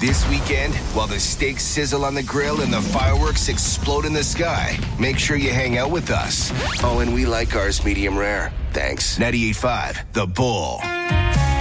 This weekend, while the steaks sizzle on the grill and the fireworks explode in the sky, make sure you hang out with us. Oh, and we like ours medium rare. Thanks. 98.5 The Bull.